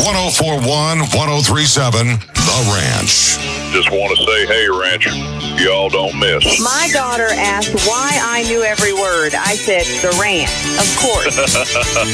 1041, 1037, The Ranch. Just want to say, hey, Ranch, y'all don't miss. My daughter asked why I knew every word. I said, The Ranch, of course.